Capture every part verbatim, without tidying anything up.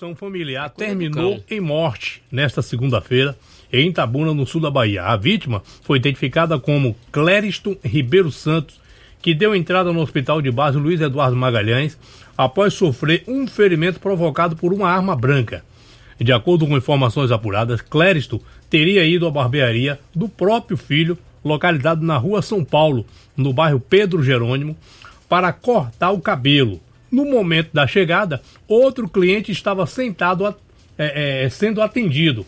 discussão familiar terminou em morte nesta segunda-feira em Itabuna, no sul da Bahia. A vítima foi identificada como Clériston Ribeiro Santos, que deu entrada no hospital de base Luiz Eduardo Magalhães após sofrer um ferimento provocado por uma arma branca. De acordo com informações apuradas, Clériston teria ido à barbearia do próprio filho, localizado na rua São Paulo, no bairro Pedro Jerônimo, para cortar o cabelo. No momento da chegada, outro cliente estava sentado, é, é, sendo atendido.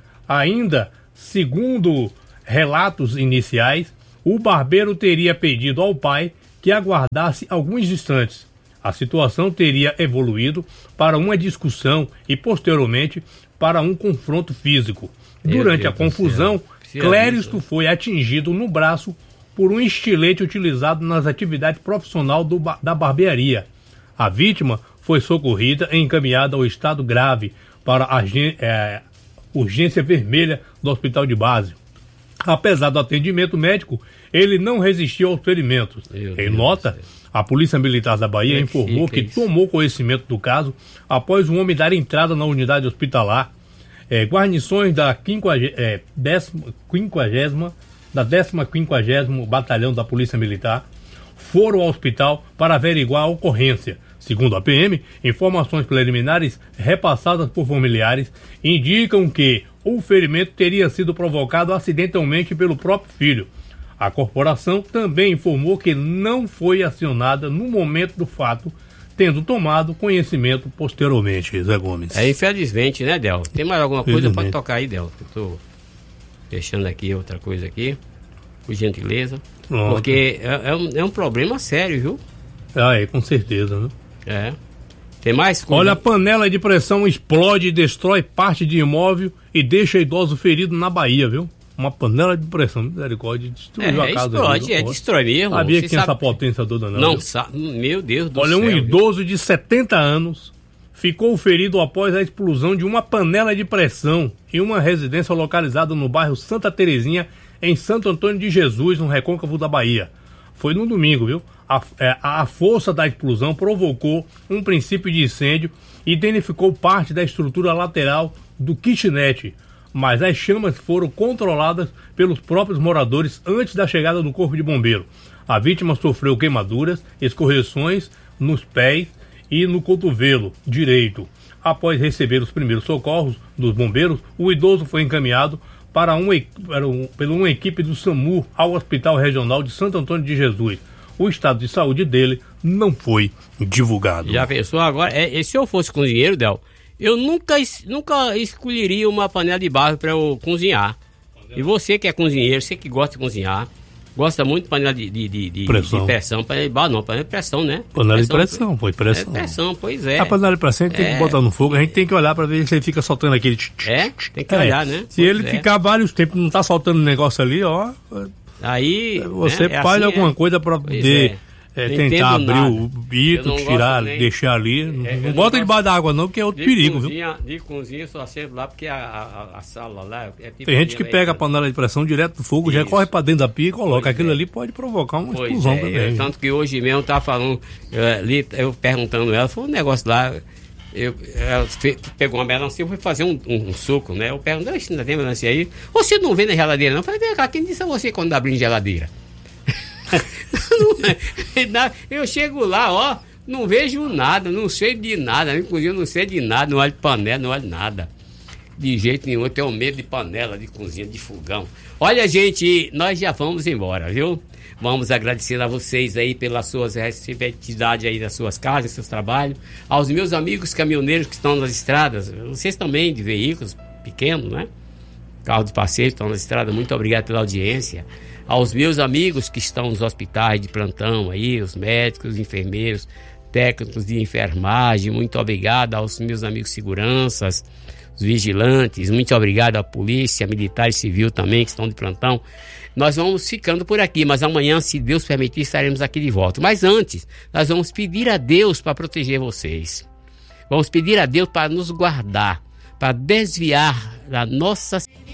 Ainda, segundo relatos iniciais, o barbeiro teria pedido ao pai que aguardasse alguns instantes. A situação teria evoluído para uma discussão e, posteriormente, para um confronto físico. Meu Durante Deus a confusão, Clériston foi atingido no braço por um estilete utilizado nas atividades profissionais do, da barbearia. A vítima foi socorrida e encaminhada ao estado grave para a é, urgência vermelha do hospital de base. Apesar do atendimento médico, ele não resistiu aos ferimentos. Meu em nota, a Polícia Militar da Bahia informou que tomou conhecimento do caso após um homem dar entrada na unidade hospitalar. É, guarnições da quinquagésima, é, décima, quinquagésima, da décima quinquagésimo Batalhão da Polícia Militar foram ao hospital para averiguar a ocorrência. Segundo a P M, informações preliminares repassadas por familiares indicam que o ferimento teria sido provocado acidentalmente pelo próprio filho. A corporação também informou que não foi acionada no momento do fato, tendo tomado conhecimento posteriormente, Zé Gomes. É, infelizmente, né, Del? Tem mais alguma coisa? Pode tocar aí, Del. Eu tô deixando aqui outra coisa aqui, por gentileza. Pronto. Porque é, é, um, é um problema sério, viu? Ah, é, com certeza, né? É. Tem mais coisa? Olha, a panela de pressão explode e destrói parte de imóvel e deixa idoso ferido na Bahia, viu? Uma panela de pressão, misericórdia, destruiu é, a casa. Explode, é, destrói mesmo. Sabia que tinha essa potência toda, não? Não sabe, meu Deus do Olha, céu. Olha, um idoso viu? de setenta anos ficou ferido após a explosão de uma panela de pressão em uma residência localizada no bairro Santa Terezinha, em Santo Antônio de Jesus, no recôncavo da Bahia. Foi no domingo, viu? A, a, a força da explosão provocou um princípio de incêndio e danificou parte da estrutura lateral do kitnet, mas as chamas foram controladas pelos próprios moradores antes da chegada do corpo de bombeiro. A vítima sofreu queimaduras, escorreções nos pés e no cotovelo direito. Após receber os primeiros socorros dos bombeiros, o idoso foi encaminhado para uma, para um, pela uma equipe do SAMU ao Hospital Regional de Santo Antônio de Jesus. O estado de saúde dele não foi divulgado. Já pensou agora? É, se eu fosse cozinheiro, Del, eu nunca, nunca escolheria uma panela de barro para eu cozinhar. E você que é cozinheiro, você que gosta de cozinhar, gosta muito de panela de, de, de, de pressão. De pressão, panela de barro não, panela de pressão, né? Panela de pressão, foi pressão. É pressão, pois é. A panela de pressão a gente é. tem que botar no fogo, a gente tem que olhar para ver se ele fica soltando aquele... É, tem que olhar, é. né? Se pois ele é. ficar vários tempos não tá soltando negócio ali, ó... Aí... Você né? é faz assim, alguma é. coisa para poder... É, tentar abrir nada. o bico, tirar, deixar ali. É, não bota debaixo da água não, porque é outro de perigo, cozinha, viu? De cozinha só sempre lá, porque a, a, a sala lá é tipo... Tem gente que pega a panela de pressão direto do fogo, Isso. já corre pra dentro da pia e coloca. Pois Aquilo é. ali pode provocar uma pois explosão é. também. Eu, tanto que hoje mesmo eu tava falando, eu, ali, eu perguntando ela, foi um negócio lá, eu, ela fe, pegou uma melancia, eu fui fazer um, um, um suco, né? Eu perguntei, ainda tem melancia aí? Você não vê na geladeira não? Eu falei, vem cá, quem disse a você quando abriu geladeira? Eu chego lá, ó, não vejo nada, não sei de nada, inclusive eu não sei de nada, não olho de panela, não olho nada. De jeito nenhum, eu tenho medo de panela, de cozinha, de fogão. Olha, gente, nós já vamos embora, viu? Vamos agradecer a vocês aí pelas suas receptividades aí das suas casas, dos seus trabalhos. Aos meus amigos caminhoneiros que estão nas estradas, vocês também de veículos pequenos, né? Carros de passeio estão na estrada, muito obrigado pela audiência. Aos meus amigos que estão nos hospitais de plantão aí, os médicos, os enfermeiros, técnicos de enfermagem, muito obrigado aos meus amigos seguranças, os vigilantes, muito obrigado à polícia, militar e civil também que estão de plantão. Nós vamos ficando por aqui, mas amanhã, se Deus permitir, estaremos aqui de volta. Mas antes, nós vamos pedir a Deus para proteger vocês. Vamos pedir a Deus para nos guardar, para desviar da nossa